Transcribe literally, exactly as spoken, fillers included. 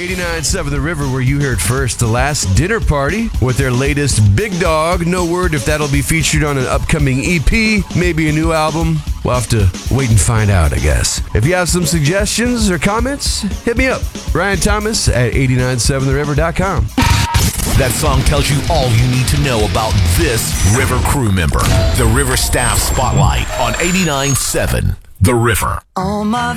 eighty-nine point seven The River, where you heard first, The Last Dinner Party with their latest Big Dog. No word if that'll be featured on an upcoming E P, maybe a new album. We'll have to wait and find out, I guess. If you have some suggestions or comments, hit me up. Ryan Thomas at eight nine seven the river dot com. That song tells you all you need to know about this River crew member. The River Staff Spotlight on eighty-nine point seven The River. All my